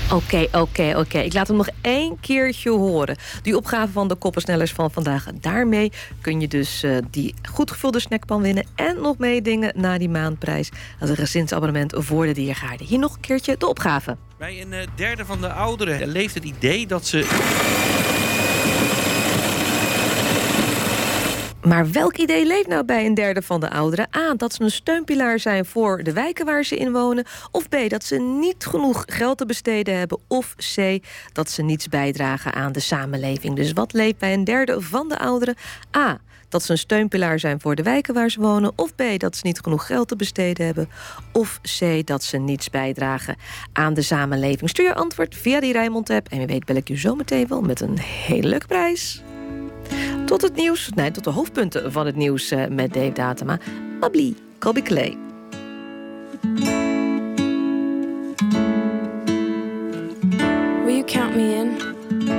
Oké. Ik laat hem nog 1 keertje horen. Die opgave van de koppersnellers van vandaag. Daarmee kun je dus die goed gevulde snackpan winnen... en nog meedingen naar die maandprijs. Dat is een gezinsabonnement voor de Diergaarde. Hier nog een keertje de opgave. Bij een derde van de ouderen leeft het idee dat ze... Maar welk idee leeft nou bij een derde van de ouderen? A, dat ze een steunpilaar zijn voor de wijken waar ze in wonen. Of B, dat ze niet genoeg geld te besteden hebben. Of C, dat ze niets bijdragen aan de samenleving. Dus wat leeft bij een derde van de ouderen? A, dat ze een steunpilaar zijn voor de wijken waar ze wonen. Of B, dat ze niet genoeg geld te besteden hebben. Of C, dat ze niets bijdragen aan de samenleving. Stuur je antwoord via die Rijnmond-app. En wie weet bel ik u zo meteen wel met een hele leuke prijs. Tot het nieuws, tot de hoofdpunten van het nieuws met Dave Datema. Babli, Colby Clay. Will you count me in?